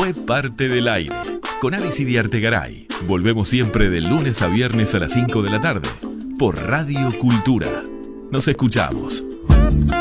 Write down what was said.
fue parte del aire. Con Alice y Artegaray. Volvemos siempre de lunes a viernes a las 5 de la tarde. Por Radio Cultura. Nos escuchamos.